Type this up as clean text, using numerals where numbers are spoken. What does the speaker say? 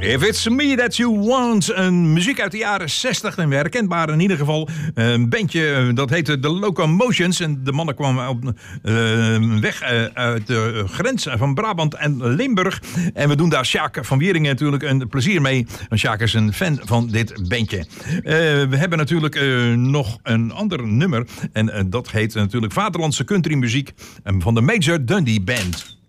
If It's Me That You Want. Een muziek uit de jaren 60 en herkenbaar in ieder geval. Een bandje dat heette The Locomotions. En de mannen kwamen op weg uit de grens van Brabant en Limburg. En we doen daar Sjaak van Wieringen natuurlijk een plezier mee. Want Sjaak is een fan van dit bandje. We hebben natuurlijk nog een ander nummer. En dat heet natuurlijk Vaderlandse countrymuziek van de Major Dundee Band.